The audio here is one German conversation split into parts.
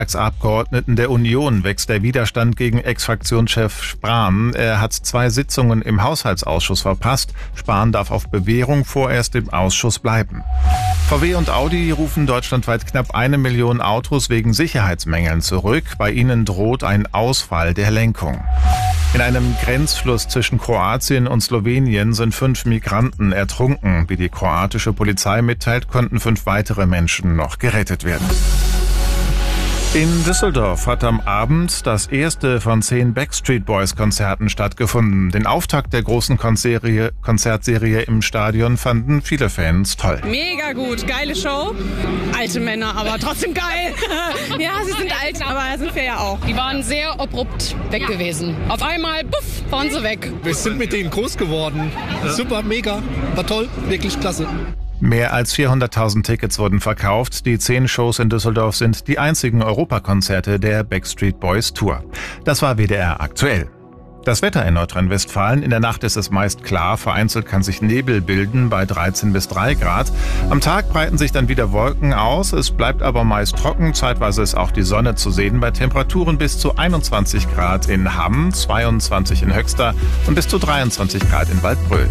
Abgeordneten der Union wächst der Widerstand gegen Ex-Fraktionschef Spahn. Er hat 2 Sitzungen im Haushaltsausschuss verpasst. Spahn darf auf Bewährung vorerst im Ausschuss bleiben. VW und Audi rufen deutschlandweit knapp 1 Million Autos wegen Sicherheitsmängeln zurück. Bei ihnen droht ein Ausfall der Lenkung. In einem Grenzfluss zwischen Kroatien und Slowenien sind 5 Migranten ertrunken. Wie die kroatische Polizei mitteilt, konnten 5 weitere Menschen noch gerettet werden. In Düsseldorf hat am Abend das erste von 10 Backstreet Boys Konzerten stattgefunden. Den Auftakt der großen Konzertserie im Stadion fanden viele Fans toll. Mega gut, geile Show. Alte Männer, aber trotzdem geil. Ja, sie sind alt, aber sind wir ja auch. Die waren sehr abrupt weg gewesen. Auf einmal, puff, waren sie weg. Wir sind mit denen groß geworden. Super, mega, war toll, wirklich klasse. Mehr als 400.000 Tickets wurden verkauft. Die 10 Shows in Düsseldorf sind die einzigen Europakonzerte der Backstreet Boys Tour. Das war WDR aktuell. Das Wetter in Nordrhein-Westfalen. In der Nacht ist es meist klar. Vereinzelt kann sich Nebel bilden bei 13 bis 3 Grad. Am Tag breiten sich dann wieder Wolken aus. Es bleibt aber meist trocken. Zeitweise ist auch die Sonne zu sehen bei Temperaturen bis zu 21 Grad in Hamm, 22 in Höxter und bis zu 23 Grad in Waldbröl.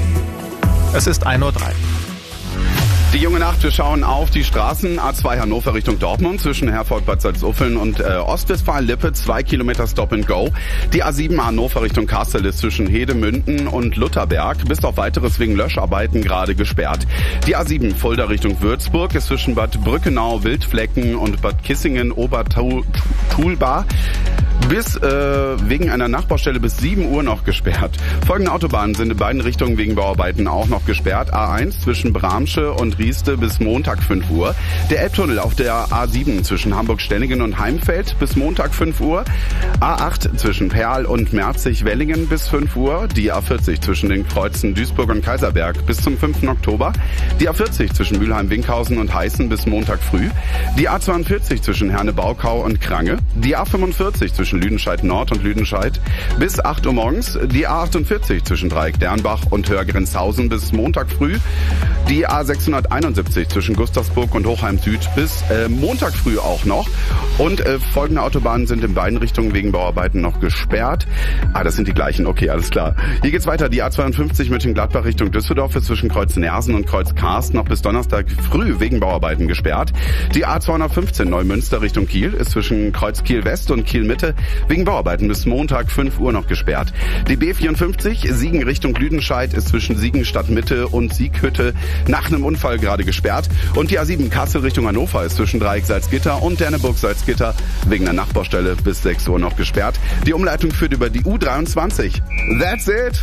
Es ist 1:03 Uhr. Die junge Nacht, wir schauen auf die Straßen. A2 Hannover Richtung Dortmund zwischen Herford, Bad Salzuffeln und Ostwestfalen-Lippe, 2 Kilometer Stop and Go. Die A7 Hannover Richtung Kassel ist zwischen Hedemünden und Lutherberg bis auf weiteres wegen Löscharbeiten gerade gesperrt. Die A7 Fulda Richtung Würzburg ist zwischen Bad Brückenau, Wildflecken und Bad Kissingen, Obertulba bis wegen einer Nachbaustelle bis 7 Uhr noch gesperrt. Folgende Autobahnen sind in beiden Richtungen wegen Bauarbeiten auch noch gesperrt. A1 zwischen Bramsche und Rieste bis Montag 5 Uhr. Der Elbtunnel auf der A7 zwischen Hamburg-Stenningen und Heimfeld bis Montag 5 Uhr. A8 zwischen Perl und Merzig-Wellingen bis 5 Uhr. Die A40 zwischen den Kreuzen Duisburg und Kaiserberg bis zum 5. Oktober. Die A40 zwischen Mülheim-Winkhausen und Heißen bis Montag früh. Die A42 zwischen Herne-Baukau und Krange. Die A45 zwischen Lüdenscheid Nord und Lüdenscheid bis 8 Uhr morgens. Die A48 zwischen Dreieck-Dernbach und Hörgrenzhausen bis Montag früh. Die A671 zwischen Gustavsburg und Hochheim Süd bis Montag früh auch noch. Und folgende Autobahnen sind in beiden Richtungen wegen Bauarbeiten noch gesperrt. Das sind die gleichen, okay, alles klar. Hier geht's weiter. Die A52 Mönchengladbach Richtung Düsseldorf ist zwischen Kreuz Nersen und Kreuz Karst noch bis Donnerstag früh wegen Bauarbeiten gesperrt. Die A215 Neumünster Richtung Kiel ist zwischen Kreuz Kiel West und Kiel Mitte wegen Bauarbeiten bis Montag 5 Uhr noch gesperrt. Die B54 Siegen Richtung Lüdenscheid ist zwischen Siegen Stadtmitte und Sieghütte nach einem Unfall gerade gesperrt. Und die A7 Kassel Richtung Hannover ist zwischen Dreieck Salzgitter und Derneburg Salzgitter wegen der Nachbaustelle bis 6 Uhr noch gesperrt. Die Umleitung führt über die U23. That's it!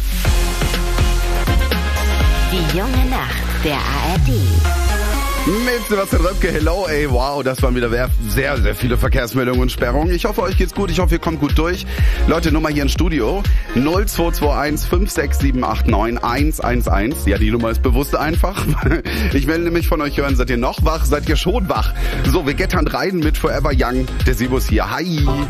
Die junge Nacht der ARD. Mit Sebastian Röpke, hello, ey, wow, das waren wieder sehr, sehr viele Verkehrsmeldungen und Sperrungen. Ich hoffe, euch geht's gut, ich hoffe, ihr kommt gut durch. Leute, Nummer hier im Studio, 0221 56789 111. Ja, die Nummer ist bewusst einfach. Ich will nämlich von euch hören, seid ihr noch wach, seid ihr schon wach? So, wir gettern rein mit Forever Young. Der Sibus hier, hi!